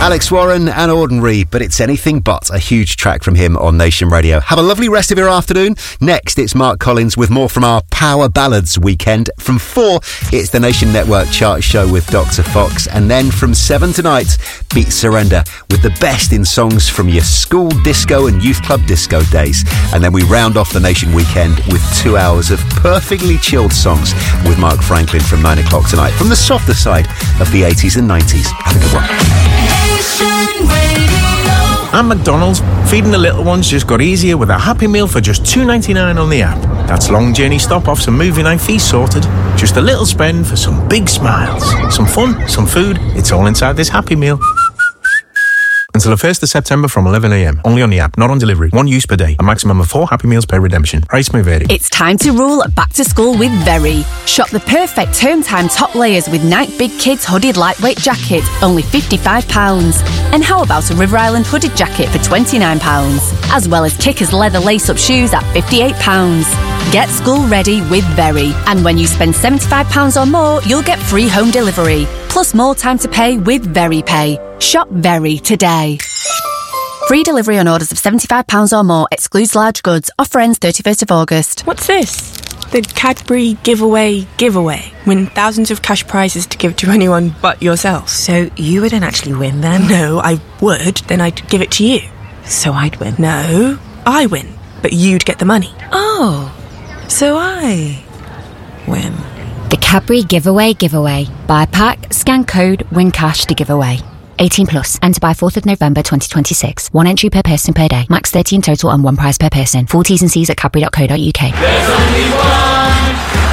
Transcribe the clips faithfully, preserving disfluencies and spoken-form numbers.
Alex Warren and Ordinary, but it's anything but a huge track from him on Nation Radio. Have a lovely rest of your afternoon. Next, it's Mark Collins with more from our Power Ballads weekend. From four, it's the Nation Network Chart Show with Doctor Fox. And then from seven tonight, Beat Surrender with the best in songs from your school disco and youth club disco days. And then we round off the Nation weekend with two hours of perfectly chilled songs with Mark Franklin from nine o'clock tonight, from the softer side of the eighties and nineties. Have a good one. And McDonald's, feeding the little ones just got easier with a Happy Meal for just two ninety-nine on the app. That's long journey stop-offs and movie night fees sorted. Just a little spend for some big smiles. Some fun, some food, it's all inside this Happy Meal. Until the first of September from eleven a m. Only on the app, not on delivery. One use per day. A maximum of four Happy Meals per redemption. Price may vary. It's time to rule back to school with Very. Shop the perfect term time top layers with Nike Big Kids hooded lightweight jacket, only fifty-five pounds. And how about a River Island hooded jacket for twenty-nine pounds? As well as Kickers leather lace-up shoes at fifty-eight pounds. Get school ready with Very. And when you spend seventy-five pounds or more, you'll get free home delivery. Plus more time to pay with Very Pay. Shop Very today. Free delivery on orders of seventy-five pounds or more. Excludes large goods. Offer ends thirty-first of August. What's this? The Cadbury giveaway giveaway. Win thousands of cash prizes to give to anyone but yourself. So you wouldn't actually win then? No, I would. Then I'd give it to you. So I'd win? No, I win. But you'd get the money. Oh, so I win. The Cadbury giveaway giveaway. Buy pack, scan code, win cash to give away. eighteen plus. Enter by fourth of November twenty twenty-six. One entry per person per day. Max thirty in total and one prize per person. Full T's and C's at cadbury dot co dot uk. There's only one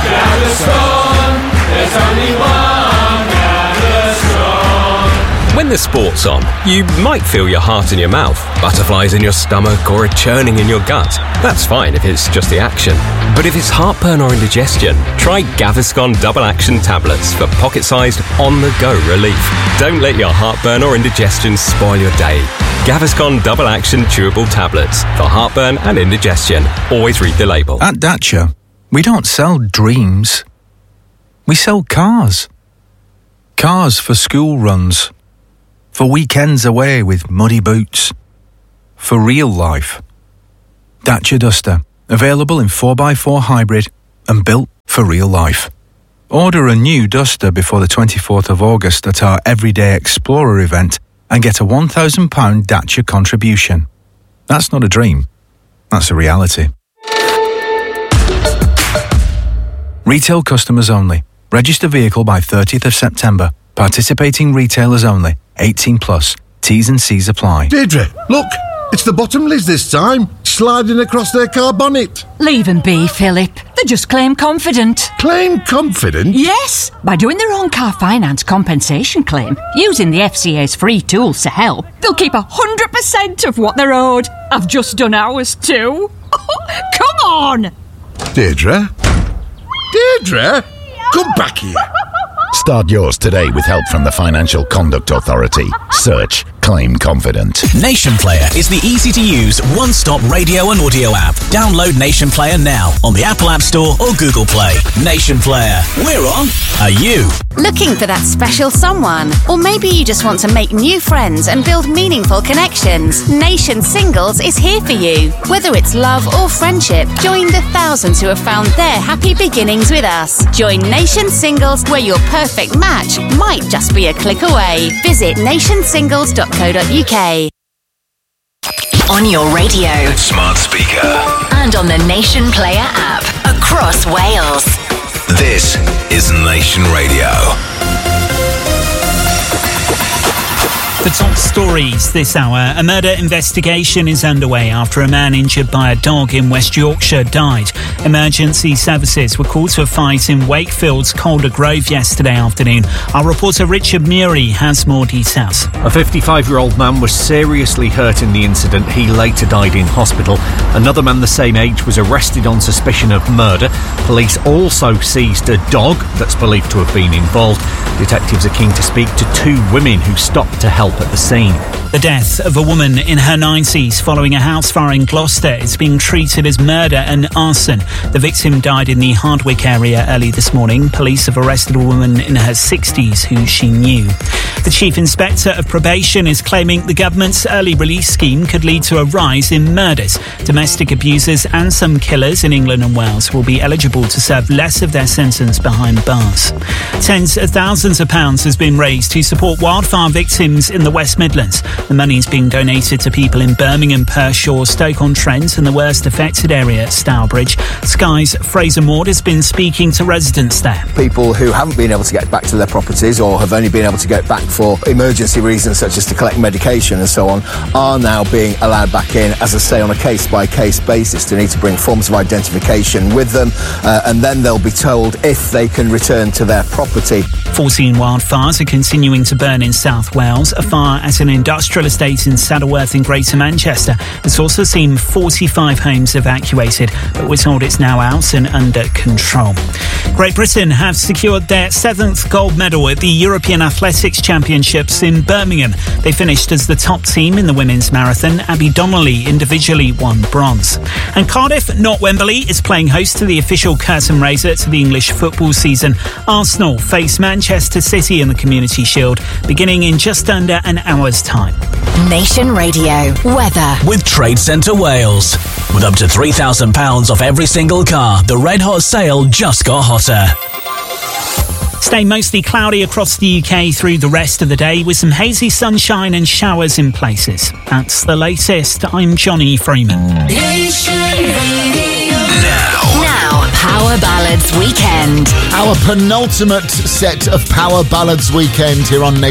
Gaviscon. There's only one Gaviscon. When the sport's on, you might feel your heart in your mouth, butterflies in your stomach, or a churning in your gut. That's fine if it's just the action. But if it's heartburn or indigestion, try Gaviscon Double Action Tablets for pocket-sized, on-the-go relief. Don't let your heartburn or indigestion spoil your day. Gaviscon Double Action Chewable Tablets for heartburn and indigestion. Always read the label. At Dacia, we don't sell dreams. We sell cars. Cars for school runs. For weekends away with muddy boots. For real life. Dacia Duster. Available in four by four hybrid and built for real life. Order a new Duster before the twenty-fourth of August at our Everyday Explorer event and get a one thousand pounds Dacia contribution. That's not a dream. That's a reality. Retail customers only. Register vehicle by thirtieth of September. Participating retailers only. eighteen plus. T's and C's apply. Deirdre, look! It's the Bottomleys this time, sliding across their car bonnet. Leave them be, Philip. They're just claim confident. Claim confident? Yes, by doing their own car finance compensation claim, using the F C A's free tools to help, they'll keep one hundred percent of what they're owed. I've just done ours too. Come on! Deirdre? Deirdre? Come back here. Start yours today with help from the Financial Conduct Authority. Search Claim Confident. Nation Player is the easy-to-use one-stop radio and audio app. Download Nation Player now on the Apple App Store or Google Play. Nation Player. We're on. Are you? Looking for that special someone? Or maybe you just want to make new friends and build meaningful connections? Nation Singles is here for you. Whether it's love or friendship, join the thousands who have found their happy beginnings with us. Join Nation Singles, where your perfect match might just be a click away. Visit nation singles dot co dot uk. On your radio, smart speaker, and on the Nation Player app across Wales. This is Nation Radio. The top stories this hour. A murder investigation is underway after a man injured by a dog in West Yorkshire died. Emergency services were called to a fight in Wakefield's Calder Grove yesterday afternoon. Our reporter Richard Murray has more details. A fifty-five-year-old man was seriously hurt in the incident. He later died in hospital. Another man the same age was arrested on suspicion of murder. Police also seized a dog that's believed to have been involved. Detectives are keen to speak to two women who stopped to help at the scene. The death of a woman in her nineties following a house fire in Gloucester is being treated as murder and arson. The victim died in the Hardwick area early this morning. Police have arrested a woman in her sixties who she knew. The Chief Inspector of Probation is claiming the government's early release scheme could lead to a rise in murders. Domestic abusers and some killers in England and Wales will be eligible to serve less of their sentence behind bars. Tens of thousands of pounds has been raised to support wildfire victims in the West Midlands. The money is being donated to people in Birmingham, Pershore, Stoke-on-Trent and the worst affected area, Stourbridge. Sky's Fraser Maud has been speaking to residents there. People who haven't been able to get back to their properties or have only been able to get back for emergency reasons such as to collect medication and so on are now being allowed back in, as I say, on a case-by-case basis. They need to bring forms of identification with them uh, and then they'll be told if they can return to their property. fourteen wildfires are continuing to burn in South Wales. A fire at an industrial estate in Saddleworth in Greater Manchester has also seen forty-five homes evacuated, but we're told it's now out and under control. Great Britain have secured their seventh gold medal at the European Athletics Championships in Birmingham. They finished as the top team in the women's marathon. Abby Donnelly individually won bronze. And Cardiff, not Wembley, is playing host to the official curtain raiser to the English football season. Arsenal face Manchester City in the Community Shield, beginning in just under an hour's time. Nation Radio weather with Trade Centre Wales. With up to three thousand pounds off every single car, the Red Hot sale just got hotter. Stay mostly cloudy across the U K through the rest of the day with some hazy sunshine and showers in places. That's the latest. I'm Johnny Freeman. Nation Radio. Now. Now, Power Ballads Weekend. Our penultimate set of Power Ballads Weekend here on Nation